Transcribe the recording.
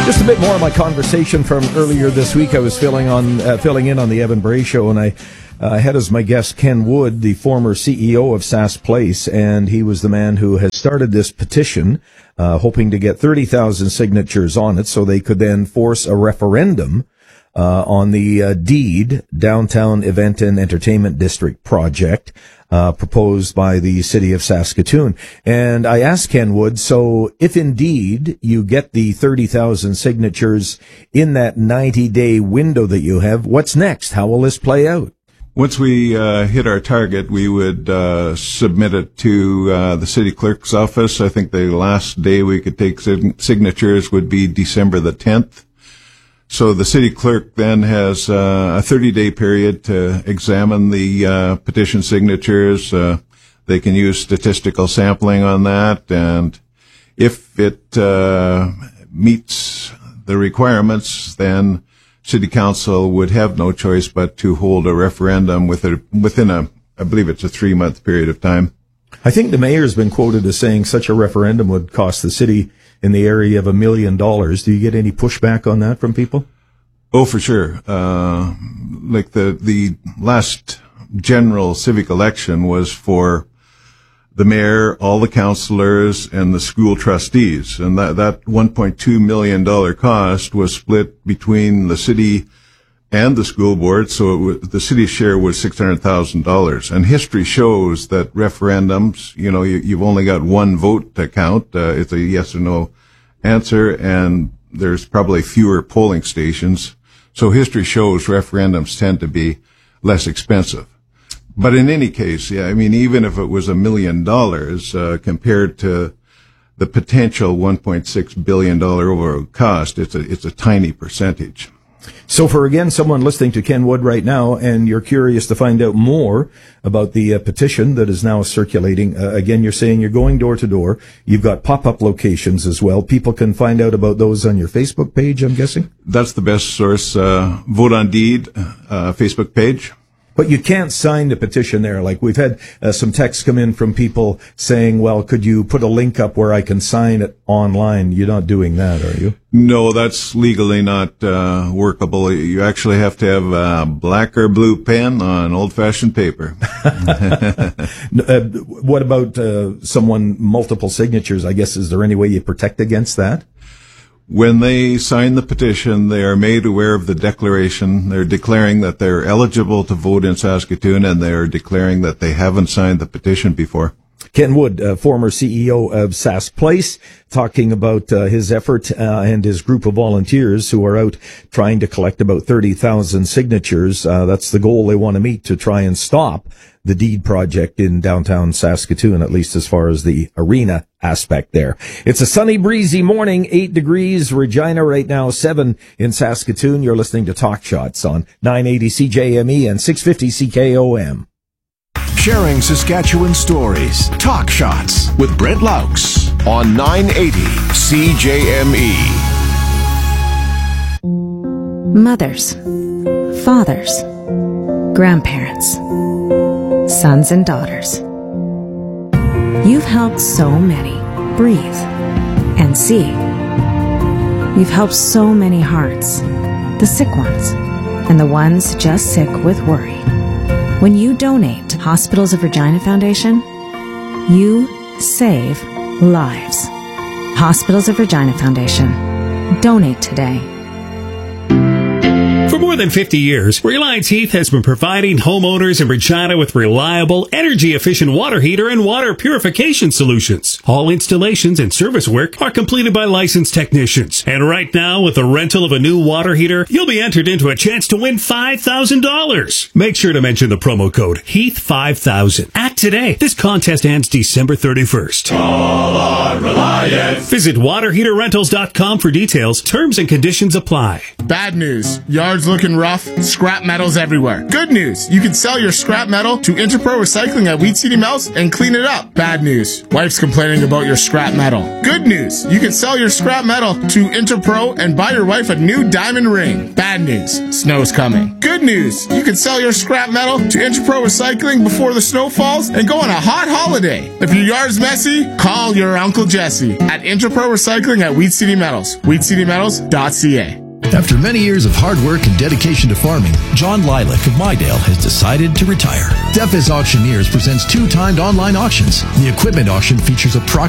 Just a bit more of my conversation from earlier this week. I was filling in on the Evan Bray Show, and I had as my guest Ken Wood, the former CEO of Sask Place, and he was the man who has started this petition, hoping to get 30,000 signatures on it so they could then force a referendum on the deed, Downtown Event and Entertainment District project, proposed by the city of Saskatoon. And I asked Ken Wood, so if indeed you get the 30,000 signatures in that 90-day window that you have, what's next? How will this play out? Once we hit our target, we would submit it to the city clerk's office. I think the last day we could take signatures would be December the 10th. So the city clerk then has a 30-day period to examine the petition signatures. They can use statistical sampling on that, and if it meets the requirements, then City Council would have no choice but to hold a referendum within I believe it's a 3-month period of time. I think the mayor's been quoted as saying such a referendum would cost the city in the area of $1 million. Do you get any pushback on that from people? Oh, for sure. Like the last general civic election was for the mayor, all the councillors, and the school trustees. And that $1.2 million cost was split between the city and the school board. So the city's share was $600,000. And history shows that referendums, you've only got one vote to count. It's a yes or no answer, and there's probably fewer polling stations. So history shows referendums tend to be less expensive. But in any case, even if it was $1 million, compared to the potential $1.6 billion overall cost, it's a tiny percentage. So for, again, someone listening to Ken Wood right now, and you're curious to find out more about the petition that is now circulating, again, you're saying you're going door to door. You've got pop-up locations as well. People can find out about those on your Facebook page, I'm guessing? That's the best source. Vote on Deed, Facebook page. But you can't sign the petition there. Like, we've had some texts come in from people saying, well, could you put a link up where I can sign it online? You're not doing that, are you? No, that's legally not workable. You actually have to have a black or blue pen on old-fashioned paper. What about multiple signatures? I guess, is there any way you protect against that? When they sign the petition, they are made aware of the declaration. They're declaring that they're eligible to vote in Saskatoon, and they're declaring that they haven't signed the petition before. Ken Wood, former CEO of Sask Place, talking about his effort and his group of volunteers who are out trying to collect about 30,000 signatures. That's the goal they want to meet, to try and stop the deed project in downtown Saskatoon, at least as far as the arena aspect there. It's a sunny, breezy morning, 8 degrees. Regina right now, 7 in Saskatoon. You're listening to Talk Shots on 980 CJME and 650 CKOM. Sharing Saskatchewan stories. Talk Shots with Brent Laux on 980 CJME. Mothers, fathers, grandparents, sons and daughters. You've helped so many breathe and see. You've helped so many hearts, the sick ones and the ones just sick with worry. When you donate to Hospitals of Regina Foundation, you save lives. Hospitals of Regina Foundation. Donate today. For more than 50 years, Reliance Heath has been providing homeowners in Regina with reliable, energy-efficient water heater and water purification solutions. All installations and service work are completed by licensed technicians. And right now, with the rental of a new water heater, you'll be entered into a chance to win $5,000. Make sure to mention the promo code HEATH5000. Act today. This contest ends December 31st. Call on Reliance. Visit waterheaterrentals.com for details. Terms and conditions apply. Bad news. Yards yard's looking rough? Scrap metal's everywhere. Good news, you can sell your scrap metal to Interpro Recycling at Wheat City Mills and clean it up. Bad news, wife's complaining about your scrap metal. Good news, you can sell your scrap metal to Interpro and buy your wife a new diamond ring. Bad news, snow's coming. Good news, you can sell your scrap metal to Interpro Recycling before the snow falls and go on a hot holiday. If your yard's messy, call your Uncle Jesse at Interpro Recycling at Wheat City Metals. WheatCityMetals.ca. After many years of hard work and dedication to farming, John Lilac of Mydale has decided to retire. DEFIS Auctioneers presents 2 timed online auctions. The equipment auction features approximately